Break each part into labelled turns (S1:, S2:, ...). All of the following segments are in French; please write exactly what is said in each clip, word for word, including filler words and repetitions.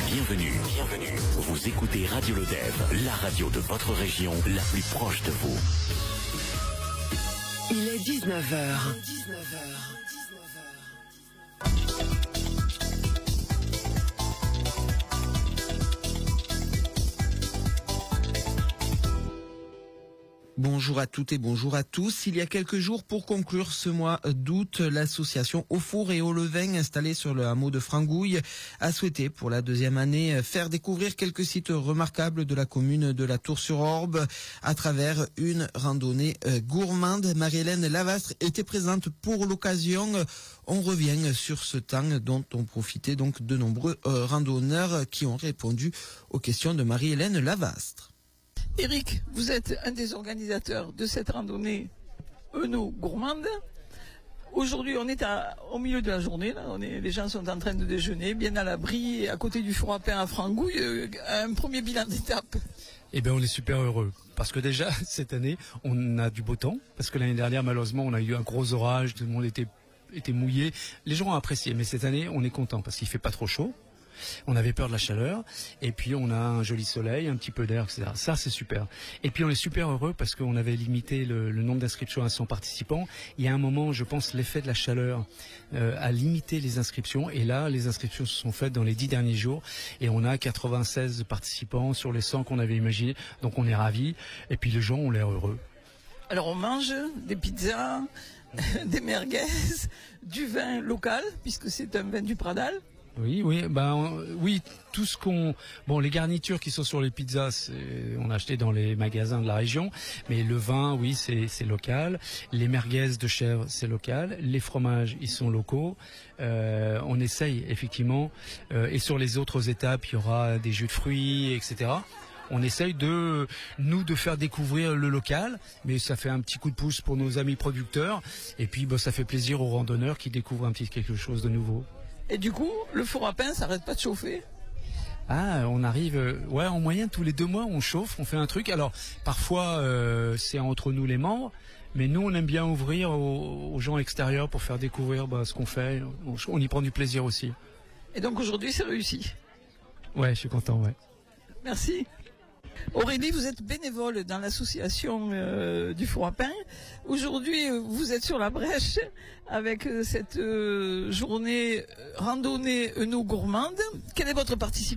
S1: Bienvenue, bienvenue. Vous écoutez Radio Lodève, la radio de votre région, la plus proche de vous.
S2: Il est dix-neuf heures.
S3: Bonjour à toutes et bonjour à tous. Il y a quelques jours, pour conclure ce mois d'août, l'association Au Four et au Levain, installée sur le hameau de Frangouille, a souhaité pour la deuxième année faire découvrir quelques sites remarquables de la commune de la Tour-sur-Orbe à travers une randonnée gourmande. Marie-Hélène Lavastre était présente pour l'occasion. On revient sur ce temps dont ont profité donc de nombreux euh, randonneurs qui ont répondu aux questions de Marie-Hélène Lavastre.
S4: Eric, vous êtes un des organisateurs de cette randonnée Euno gourmande. Aujourd'hui, on est à, au milieu de la journée. Là. On est, les gens sont en train de déjeuner, bien à l'abri, à côté du four à pain à Frangouille. Euh, un premier bilan d'étape.
S5: Eh bien, on est super heureux. Parce que déjà, cette année, on a du beau temps. Parce que l'année dernière, malheureusement, on a eu un gros orage. Tout le monde était, était mouillé. Les gens ont apprécié. Mais cette année, on est content parce qu'il fait pas trop chaud. On avait peur de la chaleur, et puis on a un joli soleil, un petit peu d'air, et cetera. Ça, c'est super. Et puis on est super heureux parce qu'on avait limité le, le nombre d'inscriptions à cent participants. Il y a un moment, je pense, l'effet de la chaleur euh, a limité les inscriptions, et là, les inscriptions se sont faites dans les dix derniers jours, et on a quatre-vingt-seize participants sur les cent qu'on avait imaginés, donc on est ravis, et puis les gens ont l'air heureux.
S4: Alors on mange des pizzas, des merguez, du vin local, puisque c'est un vin du Pradal.
S5: Oui, oui, ben oui, tout ce qu'on, bon, les garnitures qui sont sur les pizzas, c'est, on a acheté dans les magasins de la région, mais le vin, oui, c'est c'est local. Les merguez de chèvre, c'est local. Les fromages, ils sont locaux. Euh, on essaye effectivement, euh, et sur les autres étapes, il y aura des jus de fruits, et cetera. On essaye de, nous, de faire découvrir le local, mais ça fait un petit coup de pouce pour nos amis producteurs, et puis, ben, ça fait plaisir aux randonneurs qui découvrent un petit quelque chose de nouveau.
S4: Et du coup, le four à pain, ça arrête pas de chauffer.
S5: Ah, on arrive, euh, ouais, en moyenne tous les deux mois, on chauffe, on fait un truc. Alors, parfois, euh, c'est entre nous les membres, mais nous, on aime bien ouvrir aux, aux gens extérieurs pour faire découvrir bah, ce qu'on fait. On, on y prend du plaisir aussi.
S4: Et donc aujourd'hui, c'est réussi.
S5: Ouais, je suis content, ouais.
S4: Merci. Aurélie, vous êtes bénévole dans l'association euh, du four à pain. Aujourd'hui, vous êtes sur la brèche avec euh, cette euh, journée randonnée Euno gourmande. Quelle est votre participation ?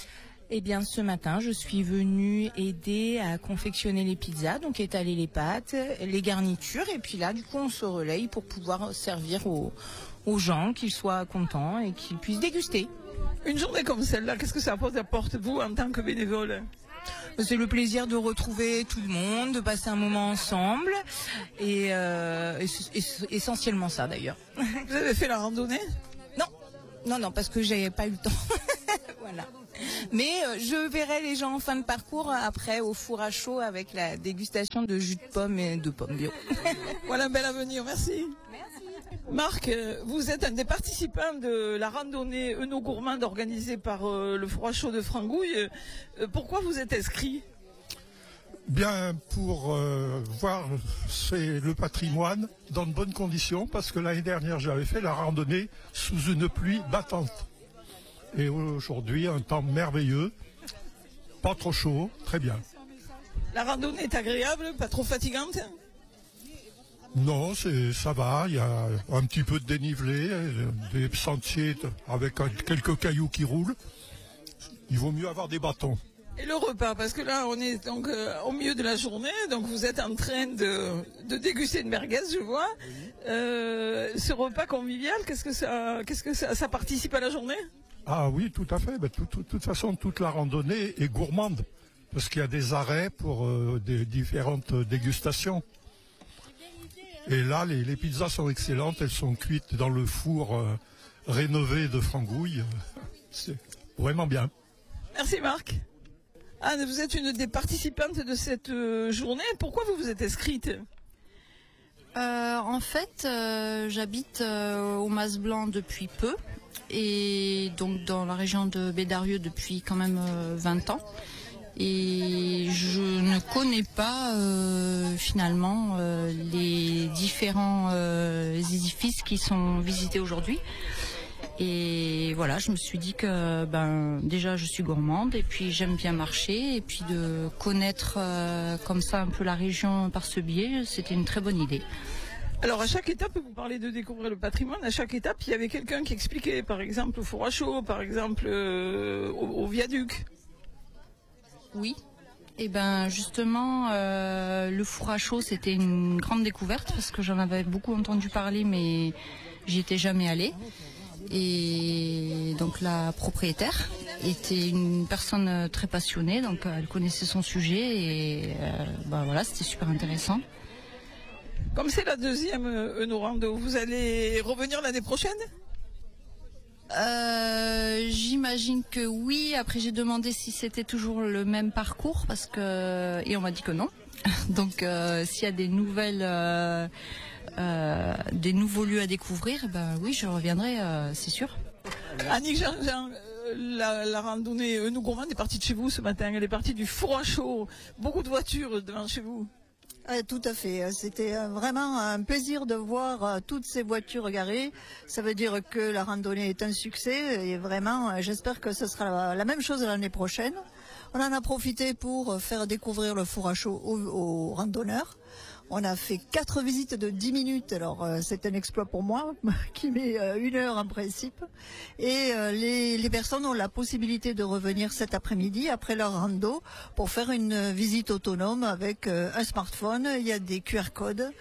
S6: Eh bien, ce matin, je suis venue aider à confectionner les pizzas, donc étaler les pâtes, les garnitures, et puis là, du coup, on se relaye pour pouvoir servir aux, aux gens, qu'ils soient contents et qu'ils puissent déguster.
S4: Une journée comme celle-là, qu'est-ce que ça apporte, vous, en tant que bénévole ?
S6: C'est le plaisir de retrouver tout le monde, de passer un moment ensemble, et, euh, et, et essentiellement ça, d'ailleurs.
S4: Vous avez fait la randonnée ?
S6: Non, non, non, parce que j'avais pas eu le temps. Voilà. Mais euh, je verrai les gens en fin de parcours après au four à chaud avec la dégustation de jus de pommes et de pommes bio.
S4: Voilà un bel avenir, merci.
S6: Merci.
S4: Marc, vous êtes un des participants de la randonnée Euno gourmande organisée par euh, le four à chaud de Frangouille. Euh, pourquoi vous êtes inscrit ?
S7: Bien, pour euh, voir c'est le patrimoine dans de bonnes conditions, parce que l'année dernière j'avais fait la randonnée sous une pluie battante. Et aujourd'hui, un temps merveilleux, pas trop chaud, très bien.
S4: La randonnée est agréable, pas trop fatigante ?
S7: Non, c'est, ça va, il y a un petit peu de dénivelé, des sentiers avec quelques cailloux qui roulent. Il vaut mieux avoir des bâtons.
S4: Et le repas, parce que là, on est donc euh, au milieu de la journée, donc vous êtes en train de, de déguster une merguez, je vois. Euh, ce repas convivial, qu'est-ce que ça, qu'est-ce que ça, ça participe à la journée ?
S7: Ah oui, tout à fait. De tout, tout, toute façon, toute la randonnée est gourmande, parce qu'il y a des arrêts pour euh, des différentes dégustations. Et là, les, les pizzas sont excellentes, elles sont cuites dans le four euh, rénové de Frangouille. C'est vraiment bien.
S4: Merci Marc. Anne, vous êtes une des participantes de cette euh, journée. Pourquoi vous vous êtes inscrite ?
S8: euh, En fait, euh, j'habite euh, au Mas Blanc depuis peu, et donc dans la région de Bédarieux depuis quand même euh, vingt ans. Et je ne connais pas euh, finalement euh, les différents euh, édifices qui sont visités aujourd'hui. Et voilà, je me suis dit que ben déjà je suis gourmande et puis j'aime bien marcher et puis de connaître euh, comme ça un peu la région par ce biais, c'était une très bonne idée.
S4: Alors à chaque étape, vous parlez de découvrir le patrimoine, à chaque étape il y avait quelqu'un qui expliquait, par exemple au four à chaud, par exemple euh, au, au viaduc.
S8: Oui. Et ben justement, euh, le four à chaud c'était une grande découverte parce que j'en avais beaucoup entendu parler mais j'y étais jamais allée. Et donc la propriétaire était une personne très passionnée, donc elle connaissait son sujet et euh, bah voilà, c'était super intéressant.
S4: Comme c'est la deuxième Euno Rando, vous allez revenir l'année prochaine ?
S8: euh, J'imagine que oui. Après j'ai demandé si c'était toujours le même parcours parce que et on m'a dit que non. Donc euh, s'il y a des nouvelles euh, Euh, des nouveaux lieux à découvrir, ben oui, je reviendrai, euh, c'est sûr.
S4: Annick Jean, Jean euh, la, la randonnée Euno Gourmande est partie de chez vous ce matin. Elle est partie du four à chaud. Beaucoup de voitures devant chez vous.
S2: Euh, tout à fait. C'était euh, vraiment un plaisir de voir euh, toutes ces voitures garées. Ça veut dire que la randonnée est un succès et vraiment, euh, j'espère que ce sera la, la même chose l'année prochaine. On en a profité pour faire découvrir le four à chaud aux, aux randonneurs. On a fait quatre visites de dix minutes, alors euh, c'est un exploit pour moi, qui met euh, une heure en principe. Et euh, les, les personnes ont la possibilité de revenir cet après-midi, après leur rando, pour faire une visite autonome avec euh, un smartphone. Il y a des Q R codes,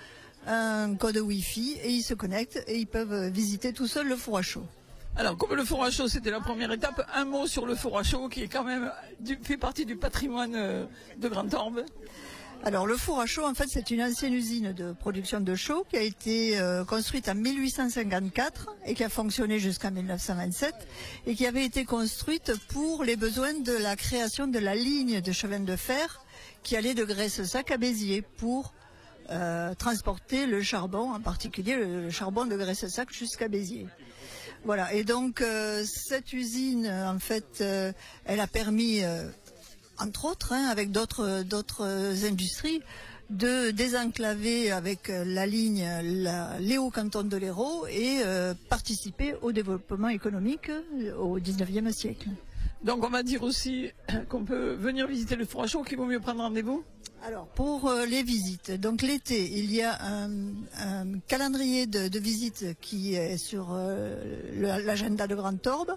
S2: un code Wi-Fi, et ils se connectent et ils peuvent visiter tout seuls le four à chaud.
S4: Alors, comme le four à chaud, c'était la première étape, un mot sur le four à chaud, qui est quand même du, fait partie du patrimoine euh, de Grand-Orbe.
S2: Alors le four à chaud, en fait, c'est une ancienne usine de production de chaux qui a été euh, construite en mille huit cent cinquante-quatre et qui a fonctionné jusqu'en mille neuf cent vingt-sept et qui avait été construite pour les besoins de la création de la ligne de chemin de fer qui allait de Graissac à Béziers pour euh, transporter le charbon, en particulier le, le charbon de Graissac jusqu'à Béziers. Voilà, et donc euh, cette usine, en fait, euh, elle a permis... Euh, entre autres, hein, avec d'autres d'autres industries, de désenclaver avec la ligne la, les hauts cantons de l'Hérault et euh, participer au développement économique au dix-neuvième siècle.
S4: Donc on va dire aussi qu'on peut venir visiter le four à chaud, qu'il vaut mieux prendre rendez-vous ?
S2: Alors pour euh, les visites, donc l'été, il y a un, un calendrier de, de visites qui est sur euh, l'agenda de Grand-Orbe.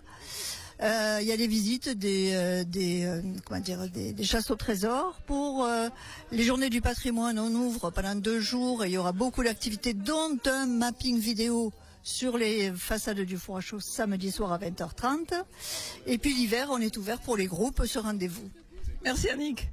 S2: Euh, il y a des visites, des, euh, des, euh, comment dire, des, des chasses au trésor. Pour euh, les journées du patrimoine, on ouvre pendant deux jours et il y aura beaucoup d'activités, dont un mapping vidéo sur les façades du four à chaud samedi soir à vingt heures trente. Et puis l'hiver, on est ouvert pour les groupes sur rendez-vous.
S4: Merci Annick.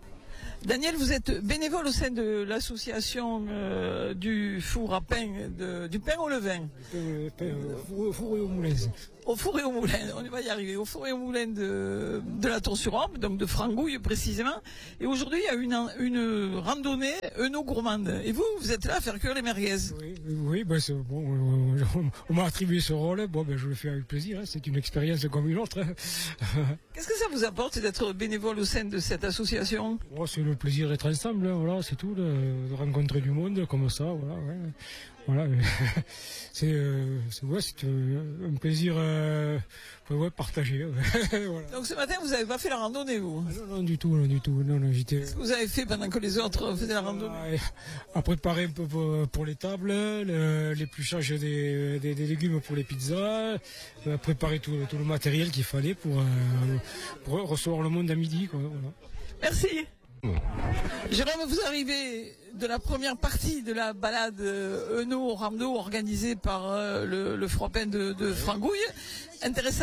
S4: Daniel, vous êtes bénévole au sein de l'association euh, du four à pain, de, du pain au levain.
S9: Euh, au four et au moulin.
S4: Au four et au moulin, on va y arriver. Au four et au moulin de, de la Tour-sur-Orbe, donc de Frangouille précisément. Et aujourd'hui, il y a une, une randonnée Euno Gourmande. Et vous, vous êtes là à faire cuire les merguez.
S9: Oui, oui ben c'est, bon, on, on m'a attribué ce rôle. Bon, ben je le fais avec plaisir. Hein, c'est une expérience comme une autre.
S4: Qu'est-ce que ça vous apporte d'être bénévole au sein de cette association ?
S9: Oh, c'est le plaisir d'être ensemble. Hein, voilà, c'est tout. De, de rencontrer du monde comme ça. Voilà. Ouais. Voilà, c'est euh, ouais, c'est euh, un plaisir euh, ouais, partagé. Voilà.
S4: Donc ce matin, vous n'avez pas fait la randonnée, vous ?
S9: Ah, non, non, du tout, non, du tout. Non, non, j'étais.
S4: Qu'est-ce que vous avez fait pendant que les autres faisaient la randonnée ?
S9: À préparer un peu pour, pour les tables, le, l'épluchage des, des, des légumes pour les pizzas, à préparer tout, tout le matériel qu'il fallait pour, euh, pour recevoir le monde à midi. Quoi, voilà.
S4: Merci. Jérôme, vous arrivez de la première partie de la balade Euno Rando organisée par euh, le, le four à pain de, de Frangouille. Intéressant ?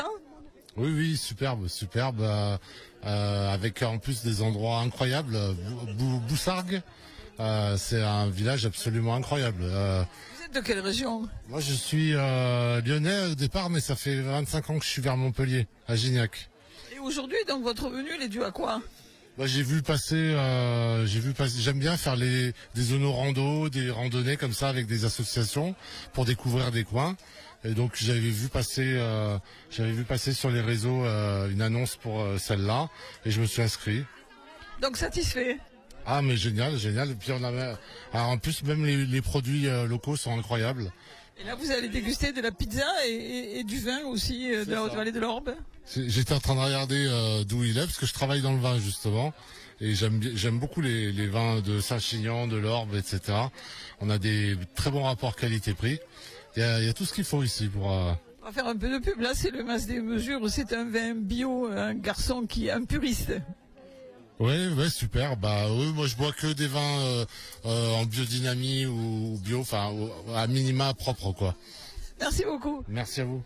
S10: Oui, oui, superbe, superbe, euh, euh, avec en plus des endroits incroyables. Bou- Boussargues, euh, c'est un village absolument incroyable. Euh,
S4: vous êtes de quelle région ?
S10: Moi, je suis euh, lyonnais au départ, mais ça fait vingt-cinq ans que je suis vers Montpellier, à Gignac.
S4: Et aujourd'hui, donc, votre venue, elle est due à quoi ?
S10: Bah, j'ai vu passer, euh, j'ai vu passer. J'aime bien faire les des Euno rando, des randonnées comme ça avec des associations pour découvrir des coins. Et donc j'avais vu passer, euh, j'avais vu passer sur les réseaux euh, une annonce pour euh, celle-là et je me suis inscrit.
S4: Donc satisfait.
S10: Ah mais génial, génial. Et puis on a, alors, en plus même les, les produits euh, locaux sont incroyables.
S4: Et là, vous allez déguster de la pizza et, et, et du vin aussi euh, de la Haute-Vallée de l'Orbe.
S10: J'étais en train de regarder euh, d'où il est, parce que je travaille dans le vin justement, et j'aime j'aime beaucoup les, les vins de Saint-Chinian, de l'Orbe, et cetera. On a des très bons rapports qualité-prix. Il y a, il y a tout ce qu'il faut ici pour... Euh...
S4: On va faire un peu de pub. Là, c'est le Mas des Mesures. C'est un vin bio, un garçon qui est un puriste.
S10: Ouais, ouais, super. Bah, oui, moi je bois que des vins euh, euh, en biodynamie ou, ou bio, enfin à minima propre, quoi.
S4: Merci beaucoup.
S10: Merci à vous.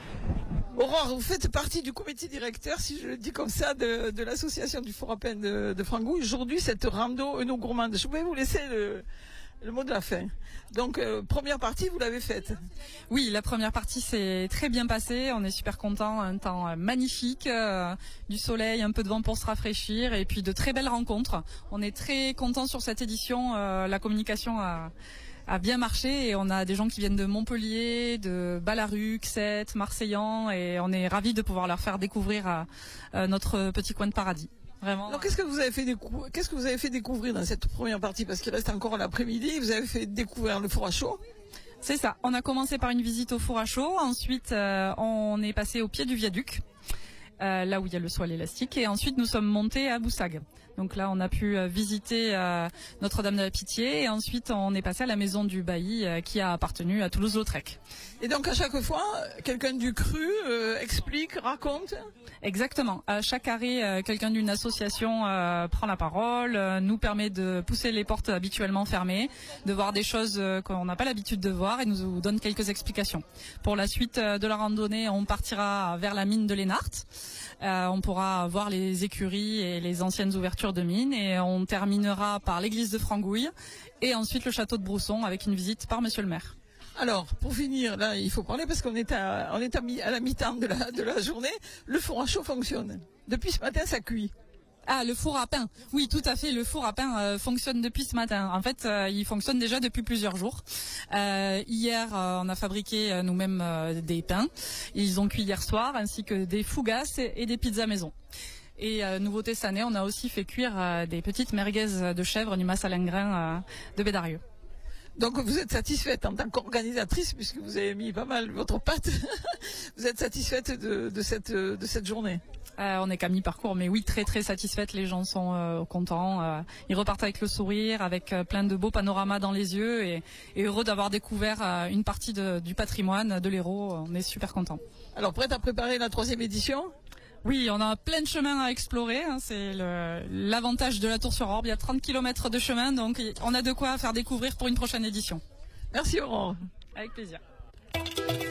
S4: Aurore, vous faites partie du comité directeur, si je le dis comme ça, de, de l'association du Four à Pain de, de Frangouille. Aujourd'hui, cette rando Eno gourmande. Je vais vous laisser le, le mot de la fin. Donc, euh, première partie, vous l'avez faite.
S11: Oui, la première partie s'est très bien passée. On est super contents. Un temps magnifique, euh, du soleil, un peu de vent pour se rafraîchir, et puis de très belles rencontres. On est très contents sur cette édition. Euh, la communication a, a bien marché, et on a des gens qui viennent de Montpellier, de Ballaruc, Sète, Marseillan, et on est ravis de pouvoir leur faire découvrir euh, euh, notre petit coin de paradis. Vraiment.
S4: Alors, qu'est-ce que vous avez fait décou- qu'est-ce que vous avez fait découvrir dans cette première partie? Parce qu'il reste encore l'après-midi. Vous avez fait découvrir le four à chaud.
S11: C'est ça. On a commencé par une visite au four à chaud. Ensuite, euh, on est passé au pied du viaduc, euh, là où il y a le soil élastique. Et ensuite, nous sommes montés à Boussag. Donc là, on a pu euh, visiter euh, Notre-Dame de la Pitié. Et ensuite, on est passé à la maison du bailli euh, qui a appartenu à Toulouse-Lautrec.
S4: Et donc, à chaque fois, quelqu'un du cru euh, explique, raconte.
S11: Exactement. À chaque arrêt, euh, quelqu'un d'une association euh, prend la parole, euh, nous permet de pousser les portes habituellement fermées, de voir des choses euh, qu'on n'a pas l'habitude de voir, et nous donne quelques explications. Pour la suite euh, de la randonnée, on partira vers la mine de Lénart. Euh, on pourra voir les écuries et les anciennes ouvertures de mines, et on terminera par l'église de Frangouille et ensuite le château de Brousson avec une visite par monsieur le maire.
S4: Alors, pour finir, là, il faut parler parce qu'on est à, on est à, mi, à la mi-temps de la, de la journée. Le four à chaud fonctionne. Depuis ce matin, ça cuit.
S11: Ah, le four à pain. Oui, tout à fait. Le four à pain euh, fonctionne depuis ce matin. En fait, euh, il fonctionne déjà depuis plusieurs jours. Euh, hier, euh, on a fabriqué euh, nous-mêmes euh, des pains. Ils ont cuit hier soir, ainsi que des fougasses et, et des pizzas maison. Et euh, nouveauté cette année, on a aussi fait cuire euh, des petites merguez de chèvre du Massalingrin euh, de Bédarieux.
S4: Donc vous êtes satisfaite en tant qu'organisatrice, puisque vous avez mis pas mal votre patte. Vous êtes satisfaite de, de cette de cette journée?
S11: Euh, on n'est qu'à mi-parcours, mais oui, très très satisfaite. Les gens sont euh, contents. Euh, ils repartent avec le sourire, avec euh, plein de beaux panoramas dans les yeux, et, et heureux d'avoir découvert euh, une partie de, du patrimoine de l'Hérault. On est super contents.
S4: Alors, prête à préparer la troisième édition?
S11: Oui, on a plein de chemins à explorer. Hein. C'est le, l'avantage de la Tour sur Orbe. Il y a trente kilomètres de chemin, donc on a de quoi faire découvrir pour une prochaine édition.
S4: Merci Aurore.
S11: Avec plaisir.